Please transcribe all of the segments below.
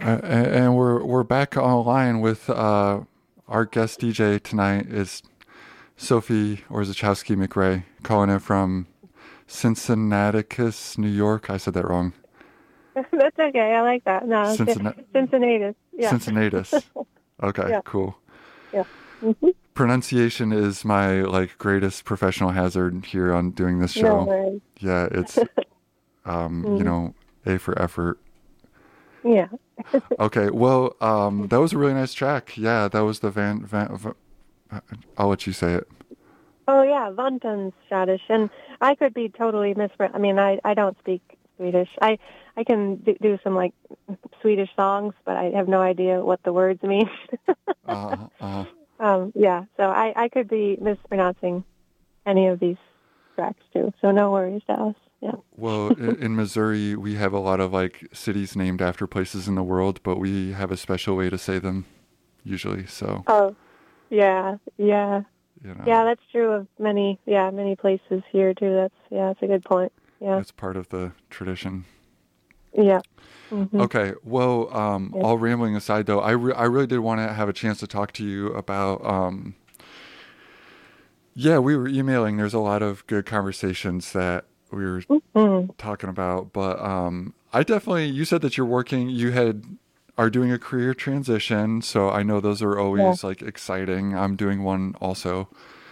And we're back online with our guest DJ tonight is Sophie Orzechowski McRae, calling in from Cincinnaticus, New York. I said that wrong. That's okay. I like that. No, Cincinnati. Yeah. Cincinnatus. Okay, Yeah. cool. Yeah. Mm-hmm. Pronunciation is my greatest professional hazard here on doing this No show. worries. Yeah, it's A for effort. Yeah. Okay, well, that was a really nice track. Yeah, that was the I'll let you say it. Oh yeah, Vantanschadisch, and I could be totally mispronounced. I mean, I don't speak Swedish. I can do some Swedish songs, but I have no idea what the words mean. Yeah, so I could be mispronouncing any of these tracks too. So no worries, Dallas. Yeah. Well, in Missouri, we have a lot of cities named after places in the world, but we have a special way to say them usually. So. Oh, yeah, yeah. You know, yeah, that's true of many places here too. That's a good point. Yeah. That's part of the tradition. Yeah. Mm-hmm. Okay. Well, all rambling aside, though, I really did want to have a chance to talk to you about. Yeah, we were emailing. There's a lot of good conversations that we were talking about, but I definitely. You said that are doing a career transition, so I know those are always exciting. I'm doing one also.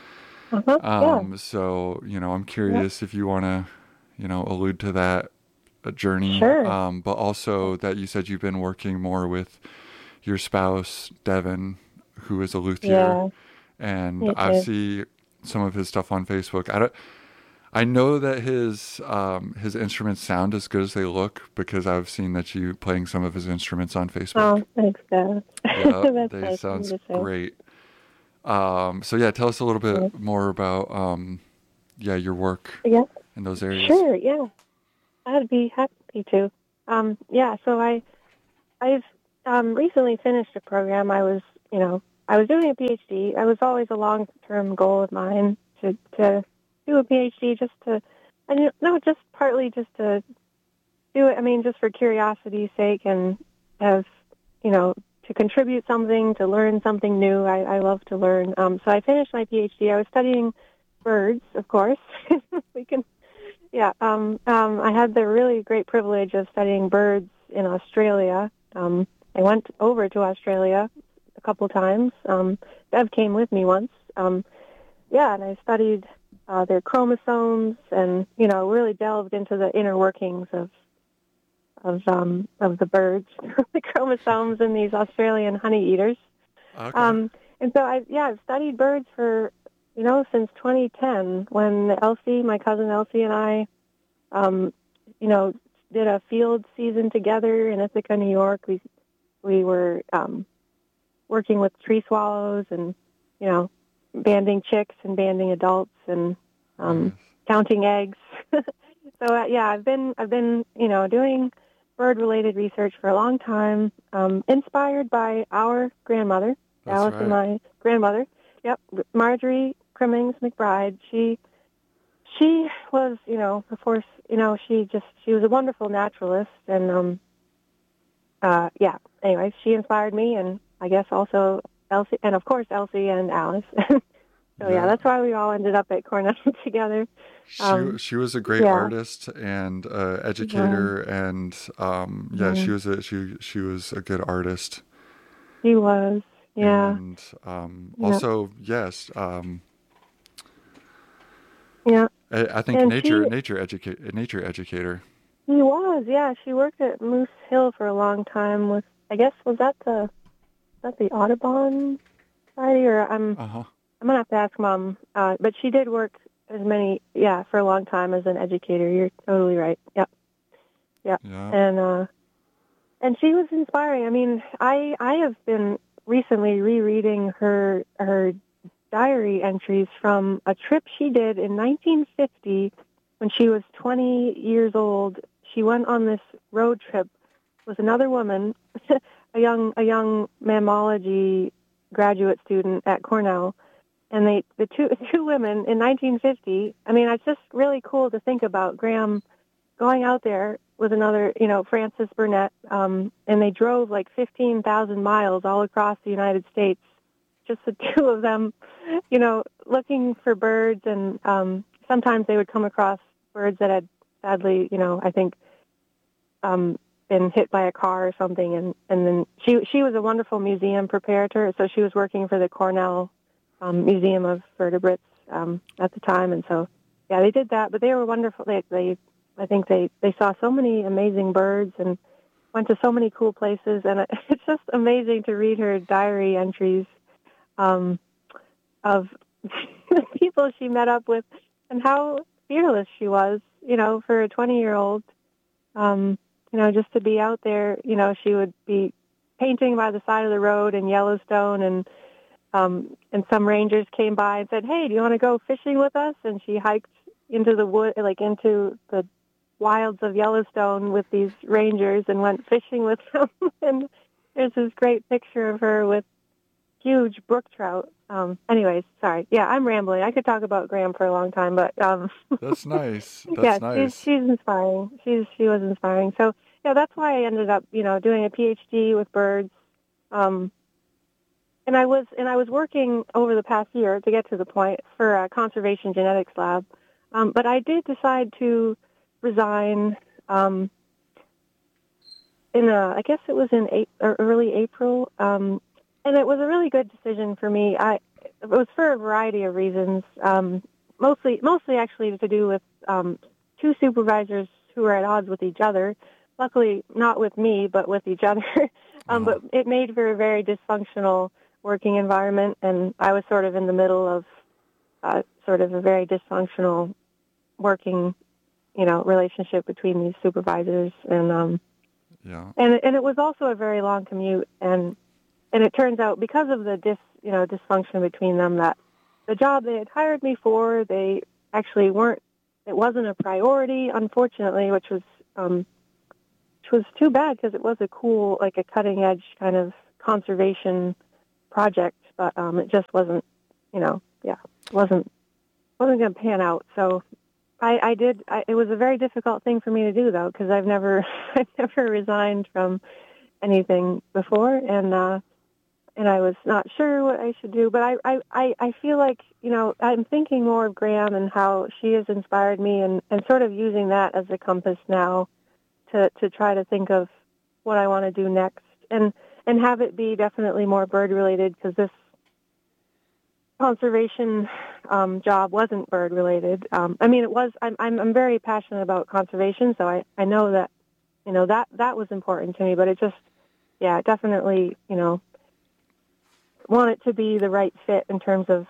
So I'm curious if you want to, allude to that journey. Sure. But also that you said you've been working more with your spouse, Devin, who is a luthier, and I see some of his stuff on Facebook. I know that his instruments sound as good as they look because I've seen that you playing some of his instruments on Facebook. Oh, thanks, Dad. Yeah, they sounds great. So yeah, tell us a little bit more about your work in those areas. Sure, yeah. I'd be happy to. So I've recently finished a program. I was doing a PhD. It was always a long-term goal of mine to do a PhD just partly just to do it. I mean, just for curiosity's sake and have, to contribute something, to learn something new. I love to learn. So I finished my PhD. I was studying birds, of course. I had the really great privilege of studying birds in Australia. I went over to Australia a couple times. Bev came with me once. And I studied their chromosomes and, really delved into the inner workings of the birds, the chromosomes in these Australian honey eaters. Okay. And so I've studied birds for, since 2010 when Elsie, my cousin Elsie, and I, did a field season together in Ithaca, New York. We were working with tree swallows and, banding chicks and banding adults and counting eggs. So I've been doing bird-related research for a long time, inspired by our grandmother, Alice and my grandmother. Yep, Marjorie Crimmings McBride. She was, of course, she was a wonderful naturalist, and anyway, she inspired me, and I guess also Elsie, and of course Elsie and Alice. So that's why we all ended up at Cornell together. She was a great artist and educator, and she was a good artist. She was, and also yes. I think and nature educator. She was, yeah. She worked at Moose Hill for a long time with, I guess, was that the Audubon Society, or I'm gonna have to ask Mom. But she did work for a long time as an educator. You're totally right. Yep. And she was inspiring. I mean, I have been recently rereading her diary entries from a trip she did in 1950 when she was 20 years old. She went on this road trip with another woman, a young mammalogy graduate student at Cornell. And the two women in 1950, I mean, it's just really cool to think about Graham going out there another, Francis Burnett, and they drove like 15,000 miles all across the United States, just the two of them, looking for birds. And sometimes they would come across birds that had sadly, I think, been hit by a car or something. And then she was a wonderful museum preparator, so she was working for the Cornell Museum of Vertebrates at the time. And so, yeah, they did that, but they were wonderful. I think they saw so many amazing birds and went to so many cool places, and it's just amazing to read her diary entries of the people she met up with and how fearless she was, for a 20-year-old, just to be out there. She would be painting by the side of the road in Yellowstone, and some rangers came by and said, "Hey, do you want to go fishing with us?" And she hiked into the wood, into the wilds of Yellowstone with these rangers and went fishing with them. And there's this great picture of her with huge brook trout. Anyways, sorry. Yeah, I'm rambling. I could talk about Graham for a long time, but that's nice. That's nice. She's inspiring. She was inspiring. So yeah, that's why I ended up, doing a PhD with birds. And I was working over the past year to get to the point for a conservation genetics lab. But I did decide to resign I guess it was in early April, and it was a really good decision for me. It was for a variety of reasons, mostly actually to do with two supervisors who were at odds with each other. Luckily, not with me, but with each other. But it made for a very dysfunctional working environment, and I was sort of in the middle of sort of a very dysfunctional working, relationship between these supervisors, and it was also a very long commute, and it turns out because of the dysfunction between them, that the job they had hired me for, they actually weren't. It wasn't a priority, unfortunately, which was too bad because it was a cool, like a cutting edge kind of conservation project, but it just wasn't, wasn't going to pan out. So it was a very difficult thing for me to do, though, because I've never resigned from anything before, and I was not sure what I should do. But I feel like, I'm thinking more of Graham and how she has inspired me, and sort of using that as a compass now to try to think of what I want to do next, and have it be definitely more bird related, because this conservation job wasn't bird related. I mean, it was. I'm very passionate about conservation, so I know that that was important to me. But it just, definitely, want it to be the right fit in terms of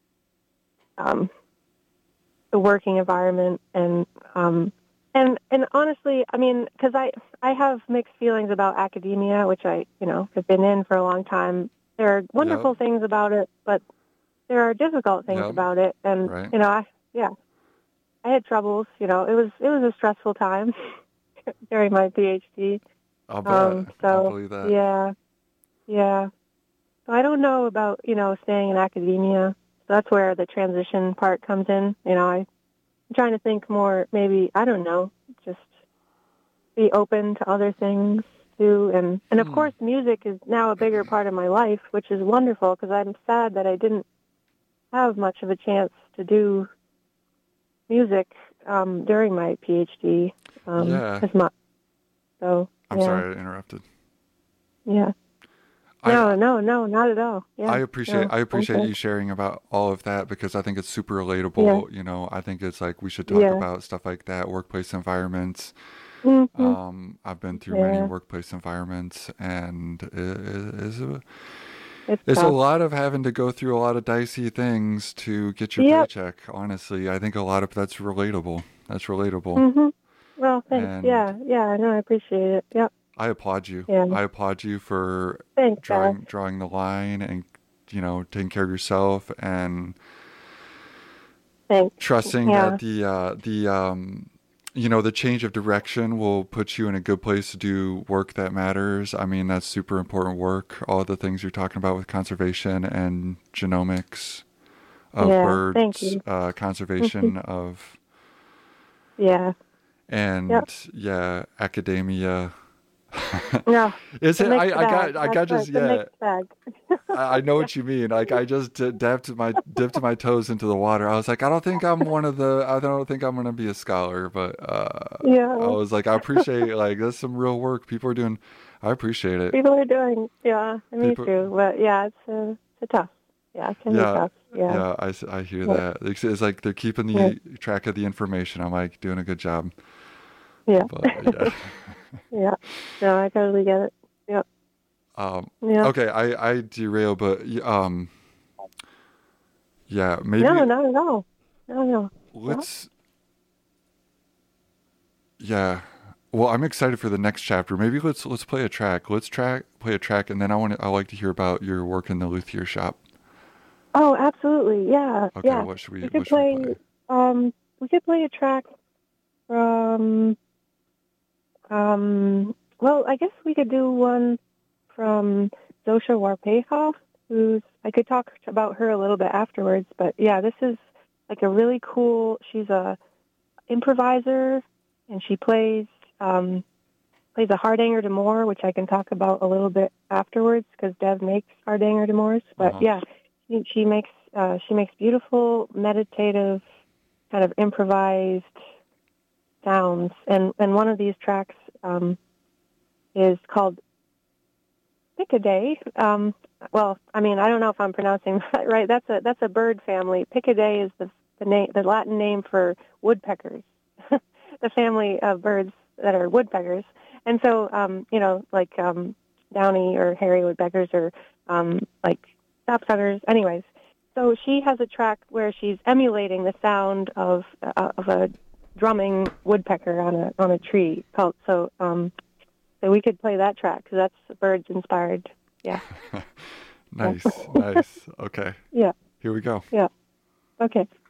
the working environment, and honestly, I mean, because I have mixed feelings about academia, which I have been in for a long time. There are wonderful things about it, but there are difficult things about it, and right. I had troubles. It was a stressful time during my PhD. I'll bet. I'll believe that. Yeah. So I don't know about staying in academia. So that's where the transition part comes in. I'm trying to think more. Maybe, I don't know, just be open to other things too, and of course, music is now a bigger part of my life, which is wonderful, because I'm sad that I didn't have much of a chance to do music during my PhD as much. So I'm sorry I interrupted. Yeah. No, not at all. Yeah. I appreciate you sharing about all of that, because I think it's super relatable. Yeah. I think it's like we should talk about stuff like that, workplace environments. Mm-hmm. I've been through many workplace environments, and it's a lot of having to go through a lot of dicey things to get your paycheck. Honestly, I think a lot of that's relatable. Mm-hmm. Well, thanks. And I appreciate it. Yep. I applaud you. Yeah. I applaud you for Thanks, drawing the line, and taking care of yourself, and trusting that the change of direction will put you in a good place to do work that matters. I mean, that's super important work. All the things you're talking about with conservation and genomics of birds, conservation of and yeah, academia. Yeah. Is it? I got That's just the yeah. mixed bag. I know what you mean. Like I just dipped my toes into the water. I was like, I don't think I'm gonna be a scholar, but I Yeah. was like, I appreciate like that's some real work people are doing. I appreciate it. People are doing, yeah, me People, too. But yeah, it's tough. Yeah, it can be yeah, tough. Yeah. yeah. I hear Yeah. that. It's like they're keeping Yeah. the track of the information. I'm like doing a good job, Yeah. but yeah. Yeah. No, I totally get it. Yeah. Yeah. Okay, I derail, but yeah, No, maybe not at all. No, no. No. let's. Yeah. Well, I'm excited for the next chapter. Maybe let's play a track. Play a track, and then I like to hear about your work in the luthier shop. Oh, absolutely. Yeah. Okay, Yeah. what should we play? We could play a track from. Well, I guess we could do one from Zosha Warpeha, I could talk about her a little bit afterwards, but yeah, this is like a really cool, she's a improviser, and she plays a Hardanger d'Amour, which I can talk about a little bit afterwards, because Dev makes Hardanger d'Amours, but yeah, she makes beautiful, meditative, kind of improvised sounds, and one of these tracks is called Pickaday. Well, I mean, I don't know if I'm pronouncing that right. That's a bird family. Pickaday is the Latin name for woodpeckers, the family of birds that are woodpeckers. And so, like downy or hairy woodpeckers, or like sapsuckers. Anyways, so she has a track where she's emulating the sound of a drumming woodpecker on a tree. So we could play that track, because that's birds inspired. Yeah. Nice. Okay. Yeah. Here we go. Yeah. Okay.